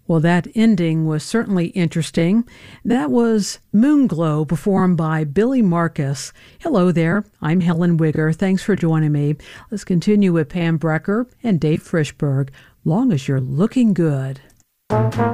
Well, that ending was certainly interesting. That was Moonglow, performed by Billy Marcus. Hello there, I'm Helen Wigger. Thanks for joining me. Let's continue with Pam Brecker and Dave Frischberg, Long as You're Looking Good.